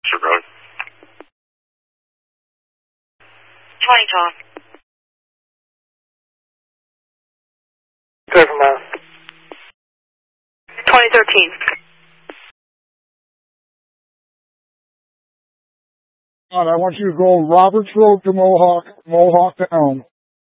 Sure, Road. 20 Tom. Go from there. 2013. I want you to go Roberts Road to Mohawk, Mohawk to Elm.